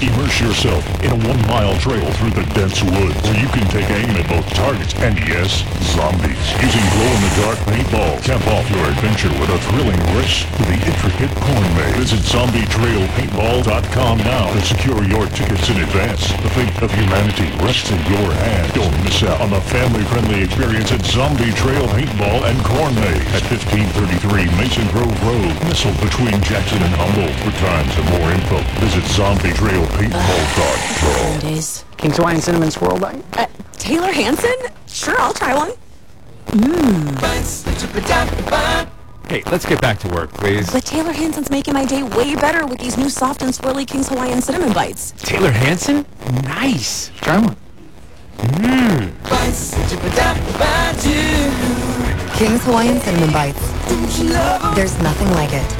Immerse yourself in a 1-mile trail through the dense woods where you can take aim at both targets and, yes, zombies. Using glow-in-the-dark paintball, cap off your adventure with a thrilling rush to the intricate corn maze. Visit zombietrailpaintball.com now to secure your tickets in advance. The fate of humanity rests in your hands. Don't miss out on the family-friendly experience at Zombie Trail Paintball and Corn Maze at 1533 Mason Grove Road, nestled between Jackson and Humboldt. For times and more info, visit zombietrailpaintball.com. Days. King's Hawaiian Cinnamon Swirl Bite? Taylor Hanson? Sure, I'll try one. Hey, let's get back to work, please. But Taylor Hanson's making my day way better with these new soft and swirly King's Hawaiian Cinnamon Bites. Taylor Hanson? Nice. Try one. King's Hawaiian Cinnamon Bites. There's nothing like it.